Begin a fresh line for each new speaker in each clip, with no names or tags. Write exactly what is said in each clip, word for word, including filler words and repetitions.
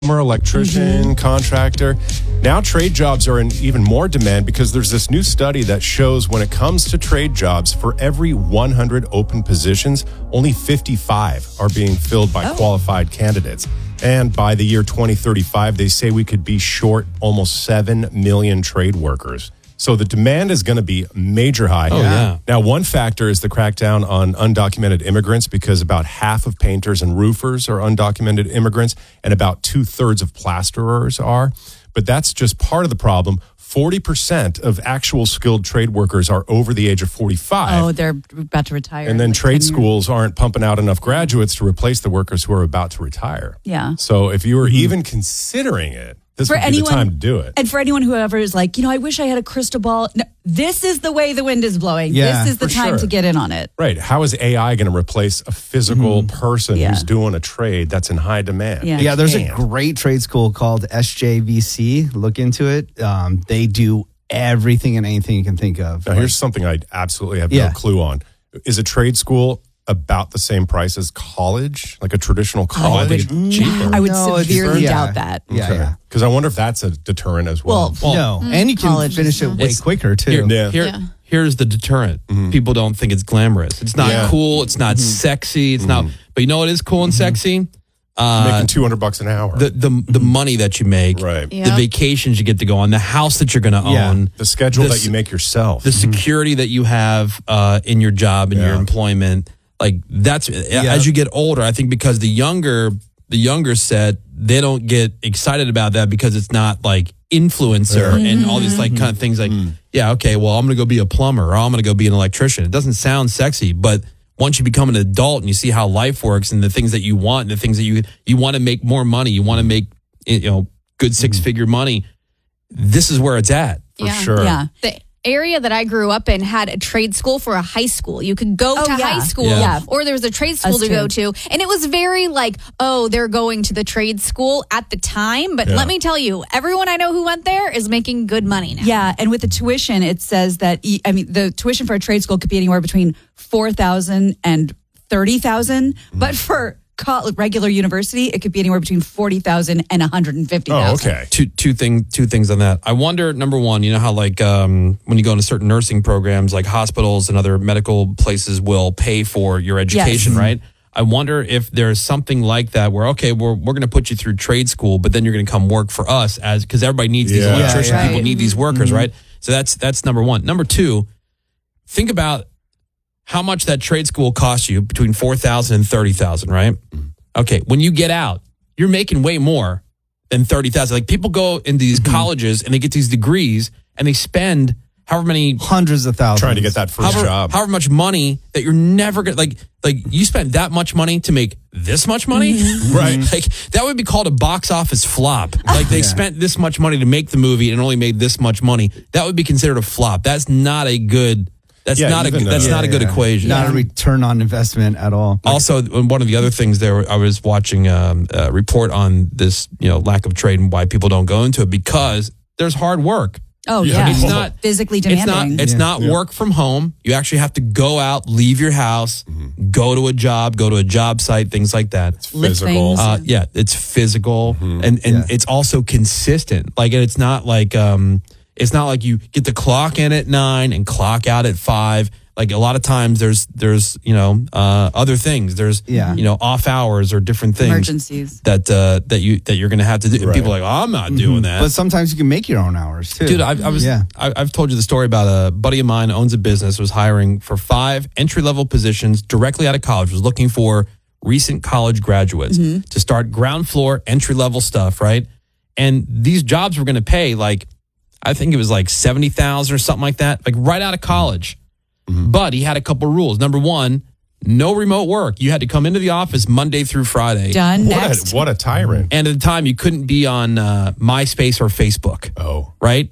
electrician, mm-hmm. contractor. Now trade jobs are in even more demand because there's this new study that shows when it comes to trade jobs, for every one hundred open positions, only fifty-five are being filled by oh. qualified candidates. And by the year twenty thirty-five, they say we could be short almost seven million trade workers. So the demand is going to be major high.
Oh, yeah.
Now, one factor is the crackdown on undocumented immigrants, because about half of painters and roofers are undocumented immigrants, and about two-thirds of plasterers are. But that's just part of the problem. forty percent of actual skilled trade workers are over the age of forty-five.
Oh, they're about to retire.
And then
like
trade
ten
schools aren't pumping out enough graduates to replace the workers who are about to retire.
Yeah.
So if you were mm-hmm. even considering it, this
for
would be
anyone,
the time to do it.
And for anyone who ever is like, you know, I wish I had a crystal ball. No, this is the way the wind is blowing.
Yeah,
this is the time
sure.
to get in on it.
Right. How is A I going to replace a physical
Mm-hmm.
person
Yeah.
who's doing a trade that's in high demand?
Yeah,
Yeah, there's
Damn.
a great trade school called S J V C. Look into it. Um, they do everything and anything you can think of.
Now, here's something I absolutely have
Yeah.
no clue on. Is a trade school about the same price as college, like a traditional college?
I think it's cheaper.
I would
No, it's-
severely
yeah.
doubt that.
Yeah, yeah.
Because I wonder if that's a deterrent as well.
Well,
no, and you can
college
finish
is-
it way
It's-
quicker too.
Here,
Yeah.
here-
Yeah.
Here's the deterrent. People don't think it's glamorous. It's not
Yeah.
cool. It's not sexy. It's not. But you know what is cool and sexy? Uh,
Making two hundred bucks an hour.
the the the money that you make,
Right.
the
Yeah.
vacations you get to go on, the house that you're going to
Yeah.
own,
the schedule
the
that
s-
you make yourself.
the security that you have uh, in your job and your
Yeah.
employment. Like that's as you get older, I think because the younger the younger set, they don't get excited about that because it's not like influencer and all these like kind of things like, yeah, okay, well, I'm going to go be a plumber or I'm going to go be an electrician. It doesn't sound sexy, but once you become an adult and you see how life works and the things that you want and the things that you you want to make more money, you want to make, you know, good six figure money, this is where it's at.
For
Yeah.
sure.
Yeah.
The area that I grew up in had a trade school for a high school. You could go
Oh,
to
yeah.
high school
Yeah.
or there was a trade school
Us
to
too.
go to. And it was very like, oh, they're going to the trade school at the time. But
Yeah.
let me tell you, everyone I know who went there is making good money now.
Yeah, and with the tuition, it says that e- I mean the tuition for a trade school could be anywhere between four thousand and thirty thousand, but for co- regular university, it could be anywhere between forty thousand and one hundred and fifty
Oh,
thousand.
okay.
Two two thing two things on that. I wonder, number one, you know how like um, when you go into certain nursing programs, like hospitals and other medical places will pay for your education,
Yes.
right? I wonder if there's something like that where okay, we're we're going to put you through trade school, but then you're going to come work for us as because everybody needs these
Yeah.
electricians,
Yeah, yeah.
people need these workers, right? So that's that's number one. Number two, think about how much that trade school costs you between four thousand and thirty thousand, right? Okay, when you get out, you're making way more than thirty thousand. Like people go into these colleges and they get these degrees and they spend however many
Hundreds of thousands.
Trying to get that first
however,
job.
however much money that you're never gonna like like you spent that much money to make this much money.
Right.
Like that would be called a box office flop. Like they spent this much money to make the movie and only made this much money. That would be considered a flop. That's not a good that's
Yeah,
not a
even,
that's
uh,
not a good
Yeah.
equation.
Not a return on investment at all.
Also, one of the other things there, I was watching um, a report on this, you know, lack of trade and why people don't go into it because there's hard work.
Oh
Yeah.
yeah,
It's not
physically
It's
demanding.
not. It's
Yeah.
not work from home. You actually have to go out, leave your house, go to a job, go to a job site, things like that.
Lift
Physical.
things.
Uh, yeah, it's physical and and
Yeah.
it's also consistent. Like it's not like um, it's not like you get to clock in at nine and clock out at five. Like a lot of times, there's there's you know uh, other things. There's
Yeah.
you know off hours or different things
Emergencies.
that uh, that you that you're going to have to do. And
Right.
people are like, oh, I'm not doing that.
But sometimes you can make your own hours too.
Dude, I, I was
Yeah.
I, I've told you the story about a buddy of mine owns a business, was hiring for five entry level positions directly out of college, was looking for recent college graduates to start ground floor entry level stuff, right? And these jobs were going to pay like I think it was like seventy thousand or something like that, like right out of college. But he had a couple rules. Number one, no remote work. You had to come into the office Monday through Friday.
Done.
What
Next.
a, what a tyrant.
And at the time, you couldn't be on uh, MySpace or Facebook.
Oh.
Right?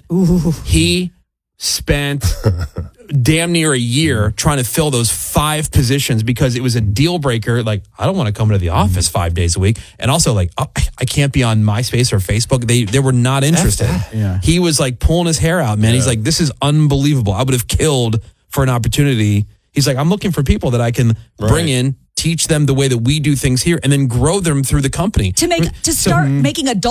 He spent damn near a year trying to fill those five positions because it was a deal breaker. Like, I don't want to come into the office five days a week. And also, like, oh, I can't be on MySpace or Facebook. They they were not interested.
Yeah.
He was like pulling his hair out, man. He's like, this is unbelievable. I would have killed for an opportunity. He's like, I'm looking for people that I can bring
Right.
in, teach them the way that we do things here, and then grow them through the company.
To make to start making adult